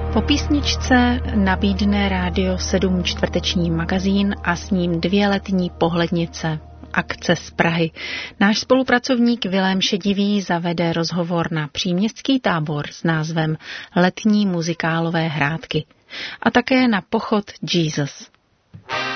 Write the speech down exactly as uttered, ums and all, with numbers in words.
Po písničce nabídne Rádio sedm čtvrteční magazín a s ním dvě letní pohlednice. Akce z Prahy. Náš spolupracovník Vilém Šedivý zavede rozhovor na příměstský tábor s názvem Letní muzikálové hrátky a také na pochod Jesus.